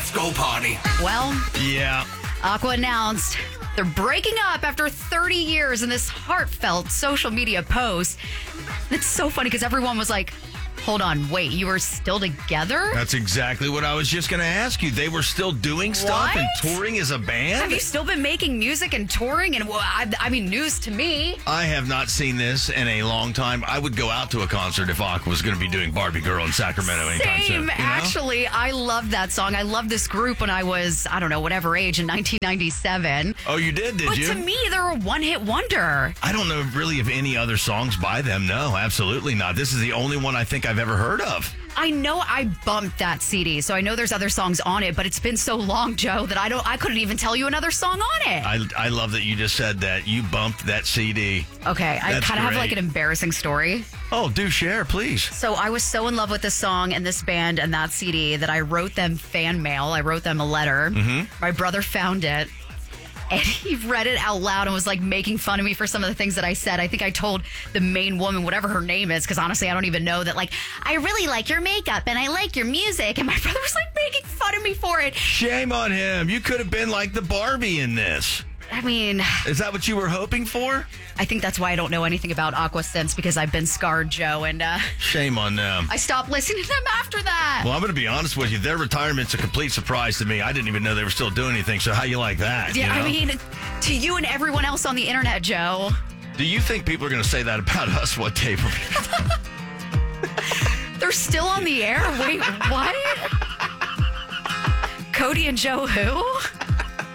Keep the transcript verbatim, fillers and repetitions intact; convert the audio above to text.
Let's go party. Well, Yeah. Aqua announced they're breaking up after thirty years in this heartfelt social media post. It's so funny because everyone was like, hold on, wait, you were still together? That's exactly what I was just going to ask you. They were still doing stuff What? and touring as a band? Have you still been making music and touring? And well, I, I mean, news to me. I have not seen this in a long time. I would go out to a concert if Aqua was going to be doing Barbie Girl in Sacramento anytime soon. Same, you know? actually. I loved that song. I loved this group when I was, I don't know, whatever age, in nineteen ninety-seven. Oh, you did, did But you? to me, they're a one-hit wonder. I don't know really of any other songs by them. No, absolutely not. This is the only one I think I've ever heard of. I know I bumped that C D, so I know there's other songs on it, but it's been so long, Joe, that I don't I couldn't even tell you another song on it. I, I love that you just said that. You bumped that C D. Okay, I That's kind of have great. like an embarrassing story. Oh, do share, please. So I was so in love with this song and this band and that C D that I wrote them fan mail. I wrote them a letter. Mm-hmm. My brother found it. And he read it out loud and was like making fun of me for some of the things that I said. I think I told the main woman, whatever her name is, because honestly, I don't even know, that like, I really like your makeup and I like your music. And my brother was like making fun of me for it. Shame on him. You could have been like the Barbie in this. I mean, Is that what you were hoping for? I think that's why I don't know anything about Aqua since, because I've been scarred, Joe. And uh, Shame on them. I stopped listening to them after that. Well, I'm going to be honest with you. Their retirement's a complete surprise to me. I didn't even know they were still doing anything. So how you like that? Yeah, you know? I mean, to you and everyone else on the internet, Joe. Do you think people are going to say that about us one day? They're still on the air? Wait, what? Cody and Joe who?